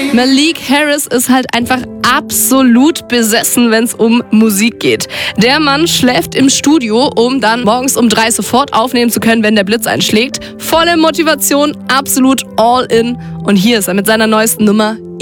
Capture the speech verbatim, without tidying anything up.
Malik Harris ist halt einfach absolut besessen, wenn es um Musik geht. Der Mann schläft im Studio, um dann morgens um drei sofort aufnehmen zu können, wenn der Blitz einschlägt. Volle Motivation, absolut all in. Und hier ist er mit seiner neuesten Nummer